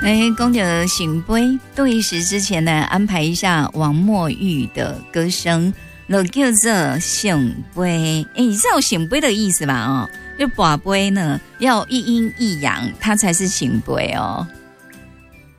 讲到醒杯，对时之前呢，安排一下王墨玉的歌声，就叫做醒杯。你知道醒杯的意思吧？就拔杯呢，要一阴一阳，它才是醒杯哦。